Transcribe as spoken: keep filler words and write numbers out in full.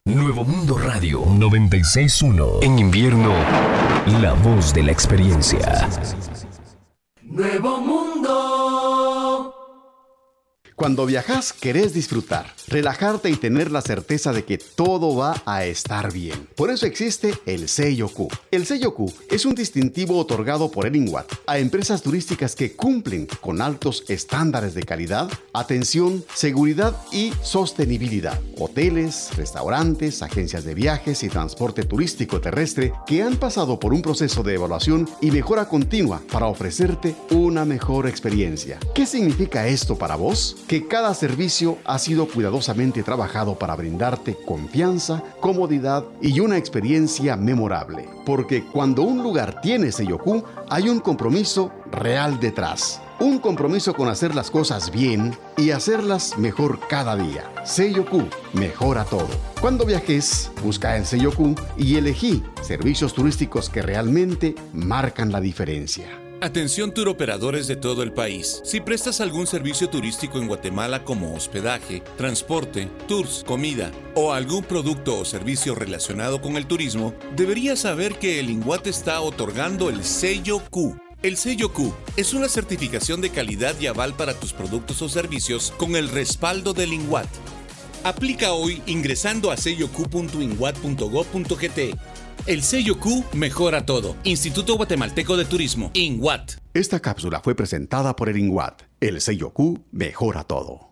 Nuevo Mundo Radio noventa y seis punto uno. En invierno, la voz de la experiencia. Nuevo Mundo. Cuando viajas, querés disfrutar, relajarte y tener la certeza de que todo va a estar bien. Por eso existe el sello Q. El sello Q es un distintivo otorgado por el INWAT a empresas turísticas que cumplen con altos estándares de calidad, atención, seguridad y sostenibilidad. Hoteles, restaurantes, agencias de viajes y transporte turístico terrestre que han pasado por un proceso de evaluación y mejora continua para ofrecerte una mejor experiencia. ¿Qué significa esto para vos? Que cada servicio ha sido cuidadosamente trabajado para brindarte confianza, comodidad y una experiencia memorable. Porque cuando un lugar tiene sello Q, hay un compromiso real detrás. Un compromiso con hacer las cosas bien y hacerlas mejor cada día. Sello Q, mejora todo. Cuando viajes, busca el sello Q y elegí servicios turísticos que realmente marcan la diferencia. Atención tour operadores de todo el país. Si prestas algún servicio turístico en Guatemala como hospedaje, transporte, tours, comida o algún producto o servicio relacionado con el turismo, deberías saber que el INWAT está otorgando el sello Q. El sello Q es una certificación de calidad y aval para tus productos o servicios con el respaldo del INWAT. Aplica hoy ingresando a sello q punto inwat punto gob punto gt. El sello Q mejora todo. Instituto Guatemalteco de Turismo, INWAT. Esta cápsula fue presentada por el INWAT. El sello Q mejora todo.